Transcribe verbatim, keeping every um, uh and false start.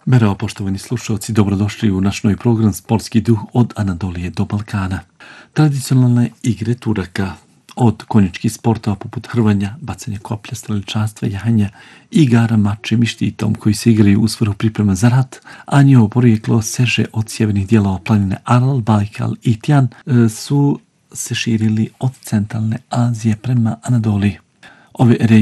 Merhaba poštovani slušalci, dobrodošli u naš novi program Sportski duh od Anadolije do Balkana. Tradicionalne igre Turaka, od konjičkih sportova poput hrvanja, bacanja koplja, streličanstva, jahanja, igara mačem i štitom koji se igraju u svrhu priprema za rat, a njihovo porijeklo seže od sjevernih dijelova planine Aral, Bajkal i Tijan, su se širili od centralne Azije prema Anadoliji. Ove